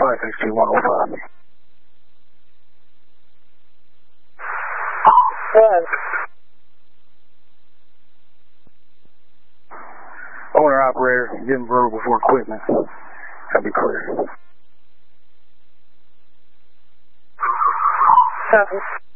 FXT 105. Good. Owner operator, getting verbal for equipment. That'll be clear. Copy.